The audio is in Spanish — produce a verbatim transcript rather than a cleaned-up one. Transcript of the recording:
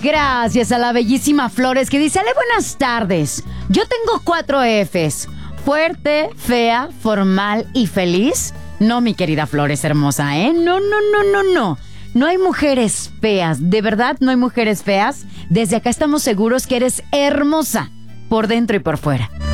Gracias a la bellísima Flores que dice, Ale, buenas tardes. Yo tengo cuatro Fs. Fuerte, fea, formal y feliz. No, mi querida Flores hermosa, ¿eh? No, no, no, no, no. No hay mujeres feas. De verdad, no hay mujeres feas. Desde acá estamos seguros que eres hermosa por dentro y por fuera.